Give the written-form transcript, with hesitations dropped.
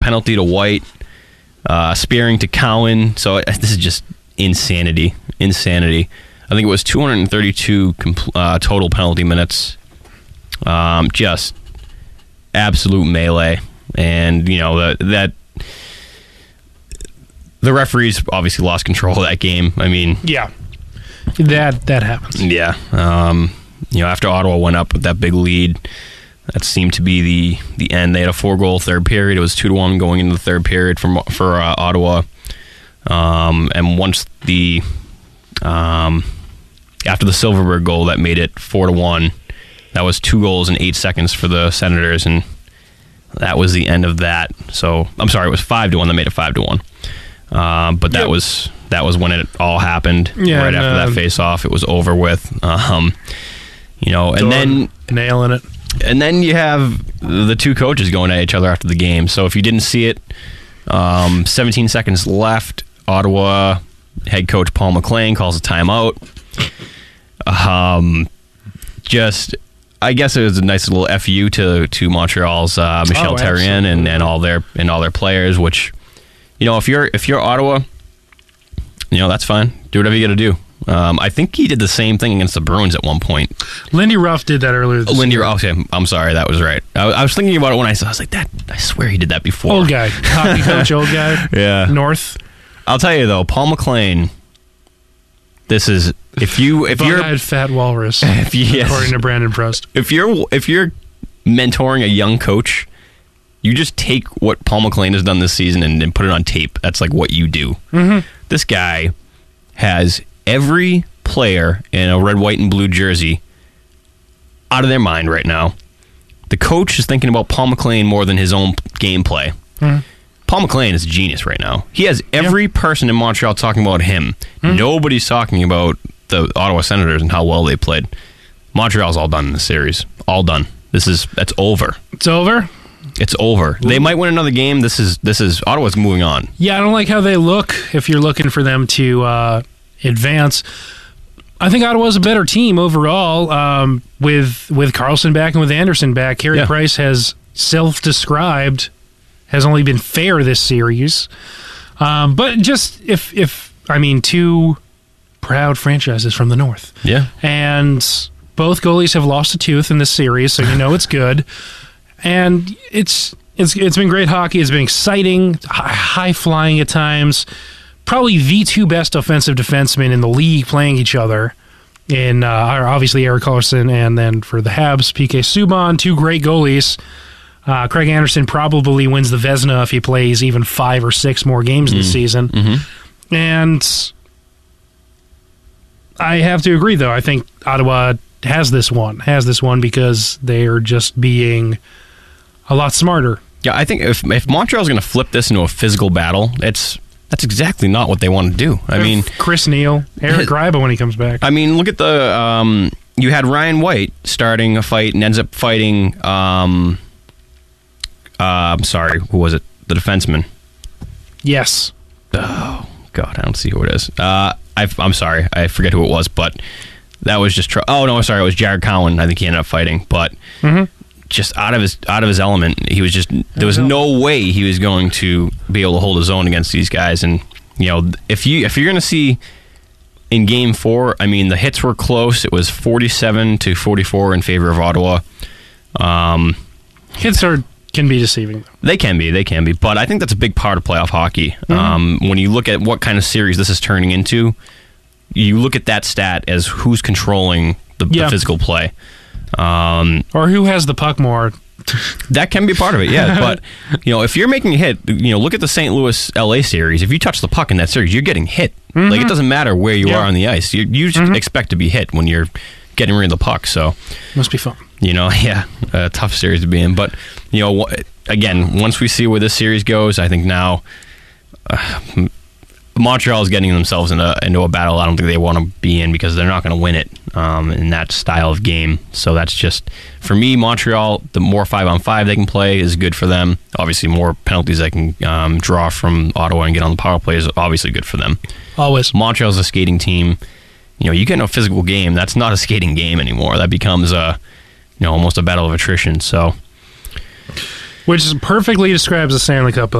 penalty to White, spearing to Cowan. So this is just insanity. I think it was 232 total penalty minutes. Just absolute melee. And, that the referees obviously lost control of that game. I mean... Yeah. That happens. Yeah. After Ottawa went up with that big lead, that seemed to be the end. They had a 4-goal third period. It was 2-1 going into the third period for Ottawa. And once after the Silverberg goal that made it 4-1, that was 2 goals in 8 seconds for the Senators, and that was the end of that. So I'm sorry, it was 5-1 that made it 5-1. But that was when it all happened. Yeah, right after that face-off, it was over with. And then nailing it. And then you have the two coaches going at each other after the game. So if you didn't see it, 17 seconds left. Ottawa head coach Paul McLean calls a timeout. I guess it was a nice little FU to Montreal's Michel Therrien and all their players. Which, if you're Ottawa, that's fine. Do whatever you got to do. I think he did the same thing against the Bruins at one point. Lindy Ruff did that earlier this year. Okay, I'm sorry, that was right. I was thinking about it when I was like, I swear he did that before. Old guy. Hockey coach, old guy. Yeah. North. I'll tell you, though, Paul McLean, this is... If you're... Fat walrus, according to Brandon Prost. If you're mentoring a young coach, you just take what Paul McLean has done this season and put it on tape. That's like what you do. Mm-hmm. This guy has every player in a red, white, and blue jersey out of their mind right now. The coach is thinking about Paul McLean more than his own gameplay. Mm-hmm. Paul McLean is a genius right now. He has every person in Montreal talking about him. Mm-hmm. Nobody's talking about the Ottawa Senators and how well they played. Montreal's all done in the series. All done. That's over. It's over? It's over. Ooh. They might win another game. This is Ottawa's moving on. Yeah, I don't like how they look if you're looking for them to advance. I think Ottawa's a better team overall with Carlson back and with Anderson back. Carey Price has self-described has only been fair this series. But just two proud franchises from the North. Yeah. And both goalies have lost a tooth in this series, so it's good. And it's been great hockey. It's been exciting, high-flying at times. Probably the two best offensive defensemen in the league playing each other are obviously Erik Karlsson and then for the Habs, PK Subban, two great goalies. Craig Anderson probably wins the Vezina if he plays even 5 or 6 more games this season. Mm-hmm. And I have to agree, though. I think Ottawa has this one because they are just being a lot smarter. Yeah, I think if Montreal's going to flip this into a physical battle, that's exactly not what they want to do. I mean, Chris Neal, Eric Gryba when he comes back. I mean, look at the you had Ryan White starting a fight and ends up fighting. I'm sorry, who was it? The defenseman. Yes. Oh God, I don't see who it is. I'm sorry, I forget who it was, but that was just. It was Jared Cowan. I think he ended up fighting, but. Mm-hmm. Just out of his element. He was just there was no way he was going to be able to hold his own against these guys. And if you're going to see in Game 4, I mean the hits were close. It was 47-44 in favor of Ottawa. Hits can be deceiving. They can be. But I think that's a big part of playoff hockey. Mm-hmm. When you look at what kind of series this is turning into, you look at that stat as who's controlling the physical play. Or who has the puck more. That can be part of it, yeah. But, if you're making a hit, look at the St. Louis-LA series. If you touch the puck in that series, you're getting hit. Mm-hmm. Like, it doesn't matter where you are on the ice. You just expect to be hit when you're getting rid of the puck, so. Must be fun. A tough series to be in. But, again, once we see where this series goes, I think now Montreal is getting themselves into a battle I don't think they want to be in because they're not going to win it in that style of game. So that's just, for me, Montreal, the more 5-on-5 they can play is good for them. Obviously, more penalties they can draw from Ottawa and get on the power play is obviously good for them. Always. Montreal's a skating team. You get in a physical game, that's not a skating game anymore. That becomes almost a battle of attrition. So, which perfectly describes the Stanley Cup